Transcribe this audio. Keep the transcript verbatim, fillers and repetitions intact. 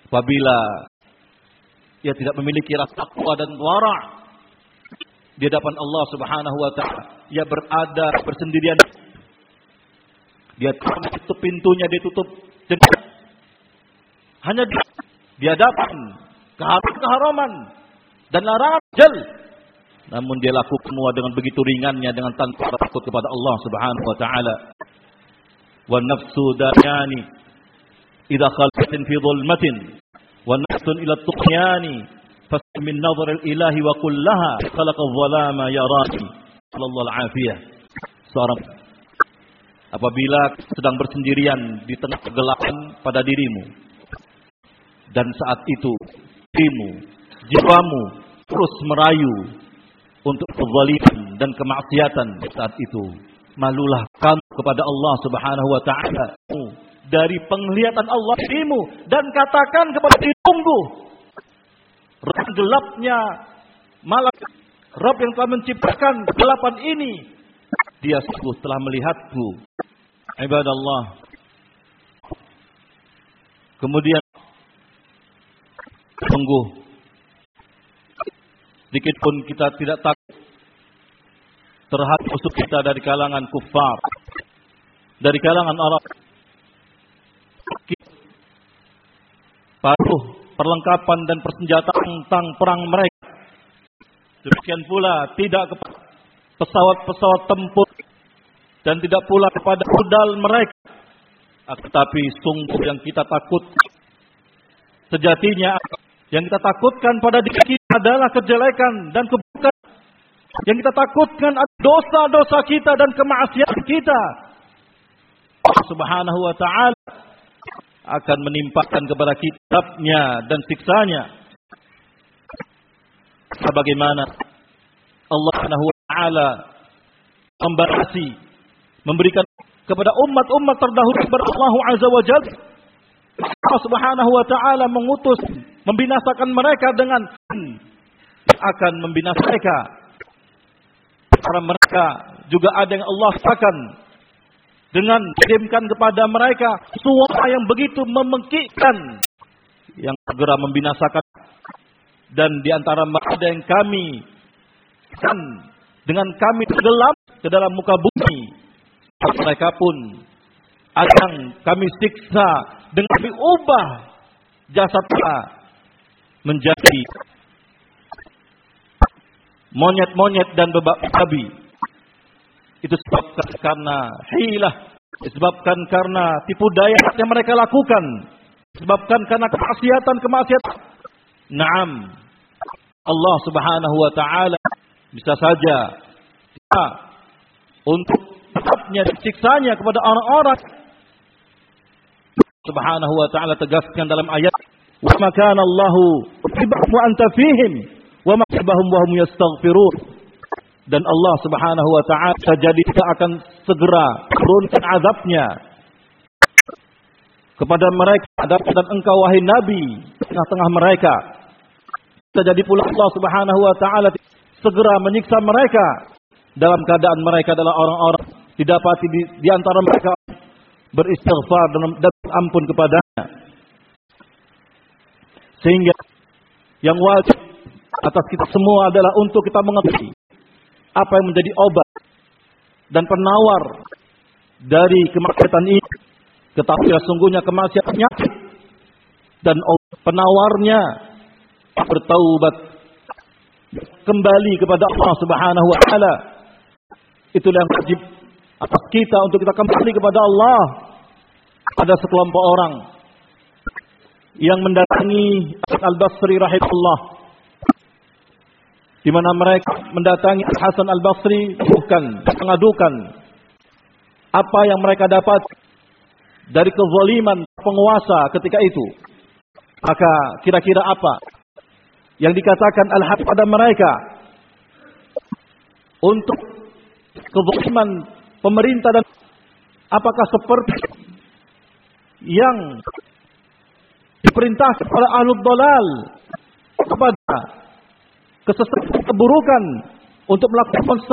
apabila ia tidak memiliki rasa takwa dan wara' di hadapan Allah Subhanahu wa taala, ia berada bersendirian. Dia tutup pintunya, dia tutup jendela. Hanya di hadapan keharaman dan larangan jal. Namun dia lakukan semua dengan begitu ringannya, dengan tanpa takut kepada Allah Subhanahu wa taala. Wa nafsu dayani idza khalatin fi dhulmatin wa nafsun ila tuqyani fasmi min nazar al-ilahi wa kullaha khalaqa adh-dhalama yarani. Sallallahu al-afiyah. Seorang apabila sedang bersendirian di tengah kegelapan pada dirimu, dan saat itu dirimu, jiwamu terus merayu untuk kezaliman dan kemaksiatan, saat itu malulah kamu kepada Allah Subhanahu wa taala dari penglihatan Allah dirimu, dan katakan kepada diri, tunggu, Rabb gelapnya malam, Rabb yang telah menciptakan kegelapan ini, Dia sungguh telah melihatku. Ibadallah. Kemudian sungguh sedikit pun kita tidak takut terhadap musuh kita dari kalangan kufar, dari kalangan Arab. Paruh perlengkapan dan persenjataan tentang perang mereka. Demikian pula tidak kepada pesawat-pesawat tempur dan tidak pula kepada rudal mereka. Tetapi sungguh yang kita takut sejatinya, yang kita takutkan pada diri kita adalah kejelekan dan keburukan. Yang kita takutkan adalah dosa-dosa kita dan kemaksiatan kita. Allah Subhanahu wa taala akan menimpakan kepada kitabnya dan siksanya. Sebagaimana Allah Subhanahu wa taala membarasi, memberikan kepada umat-umat terdahulu kepada Allah Azza wa Jalla. Allah Subhanahu wa taala mengutus membinasakan mereka dengan akan membinasakan mereka. Para mereka juga ada yang Allah katakan dengan kirimkan kepada mereka suara yang begitu memengkikkan yang segera membinasakan, dan di antara mereka ada yang kami kan dengan kami tenggelam ke dalam muka bumi. Mereka pun ada yang kami siksa dengan kami ubah jasadnya menjadi monyet-monyet dan babi. Itu sebabkan karena hilah, disebabkan karena tipu daya yang mereka lakukan, disebabkan karena kemaksiatan-kemaksiatan. Naam, Allah Subhanahu wa taala bisa saja ya, untuk tetapnya siksanya kepada orang-orang. Subhanahu wa taala tegaskan dalam ayat, "Wa ma kana Allahu yuhibbu anta fihim wa ma yuhibbahum wa hum yastaghfirun." Dan Allah Subhanahu wa taala jadi kita akan segera turunkan azabnya kepada mereka, dan engkau wahai Nabi tengah-tengah mereka. Terjadi pula Allah Subhanahu wa taala segera menyiksa mereka dalam keadaan mereka adalah orang-orang didapati di, di antara mereka beristighfar dan ampun kepadanya. Sehingga yang wajib atas kita semua adalah untuk kita mengerti apa yang menjadi obat dan penawar dari kemaksiatan ini. Ketahuilah sungguhnya kemaksiatan penyakit, dan penawarnya bertaubat kembali kepada Allah Subhanahu wa taala. Itulah yang wajib atas kita untuk kita kembali kepada Allah. Ada sekelompok orang yang mendatangi Al-Basri rahimahullah, di mana mereka mendatangi Hasan Al-Basri bukan mengadukan apa yang mereka dapat dari kezaliman penguasa ketika itu. Maka kira-kira apa yang dikatakan Al-Habib pada mereka untuk kezaliman pemerintah, dan apakah seperti yang diperintahkan oleh ahlul dhalal kepada kesesatan, keburukan untuk melakukan